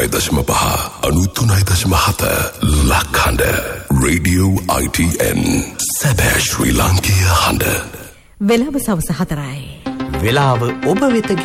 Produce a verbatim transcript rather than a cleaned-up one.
අනූතුනයි දශම පහ අනූතුනයි දශම හත ලක්හඬ රේඩියෝ I T N සැබෑ ශ්‍රී ලාංකීය හඬ. වෙලාව සවස හතරයි. වෙලාව ඔබ වෙත